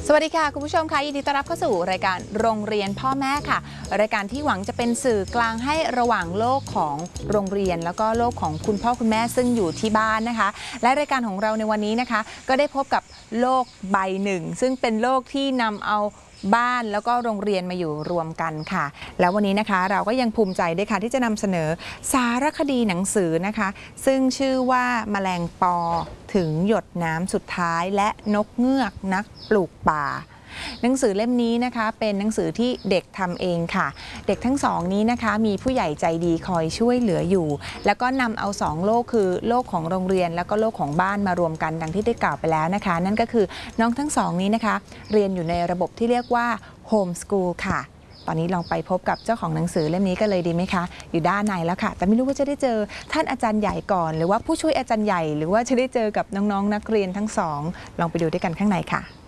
สวัสดีค่ะคุณผู้ชมค่ะยินดีต้อนรับเข้าสู่รายการโรงเรียนพ่อแม่ค่ะรายการที่หวังจะเป็นสื่อกลางให้ระหว่างโลกของโรงเรียนแล้วก็โลกของคุณพ่อคุณแม่ซึ่งอยู่ที่บ้านนะคะและรายการของเราในวันนี้นะคะก็ได้พบกับโลกใบหนึ่งซึ่งเป็นโลกที่นำเอาบ้านแล้วก็โรงเรียนมาอยู่รวมกันค่ะแล้ววันนี้นะคะเราก็ยังภูมิใจด้วยค่ะที่จะนำเสนอสารคดีหนังสือนะคะซึ่งชื่อว่าแมลงปอถึงหยดน้ำสุดท้ายและนกเงือกนักปลูกป่าหนังสือเล่มนี้นะคะเป็นหนังสือที่เด็กทำเองค่ะเด็กทั้งสองนี้นะคะมีผู้ใหญ่ใจดีคอยช่วยเหลืออยู่แล้วก็นำเอาสองโลกคือโลกของโรงเรียนแล้วก็โลกของบ้านมารวมกันดังที่ได้กล่าวไปแล้วนะคะนั่นก็คือน้องทั้งสองนี้นะคะเรียนอยู่ในระบบที่เรียกว่าโฮมสกูลค่ะตอนนี้ลองไปพบกับเจ้าของหนังสือเล่มนี้กันเลยดีไหมคะอยู่ด้านในแล้วค่ะแต่ไม่รู้ว่าจะได้เจอท่านอาจารย์ใหญ่ก่อนหรือว่าผู้ช่วยอาจารย์ใหญ่หรือว่าจะได้เจอกับน้องๆนักเรียนทั้งสองลองไปดูด้วยกันข้างในค่ะ